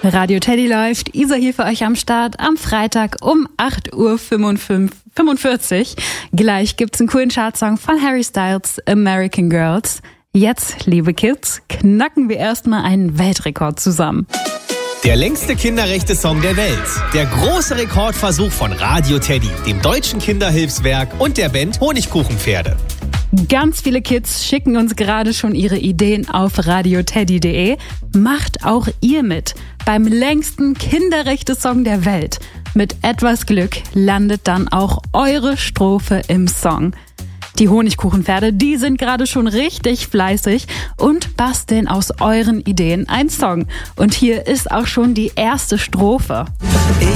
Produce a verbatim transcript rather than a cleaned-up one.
Radio Teddy läuft, Isa hier für euch am Start am Freitag um acht Uhr fünfundvierzig. Gleich gibt's einen coolen Chartsong von Harry Styles, American Girls. Jetzt, liebe Kids, knacken wir erstmal einen Weltrekord zusammen. Der längste Kinderrechte-Song der Welt. Der große Rekordversuch von Radio Teddy, dem Deutschen Kinderhilfswerk und der Band Honigkuchenpferde. Ganz viele Kids schicken uns gerade schon ihre Ideen auf radioteddy punkt de. Macht auch ihr mit beim längsten Kinderrechte-Song der Welt. Mit etwas Glück landet dann auch eure Strophe im Song. Die Honigkuchenpferde, die sind gerade schon richtig fleißig und basteln aus euren Ideen einen Song. Und hier ist auch schon die erste Strophe. Ich